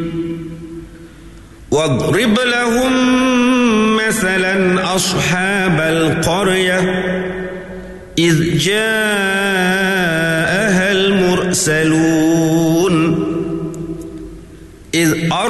واضرب لهم مثلا أصحاب القرية إذ جاءها المرسلون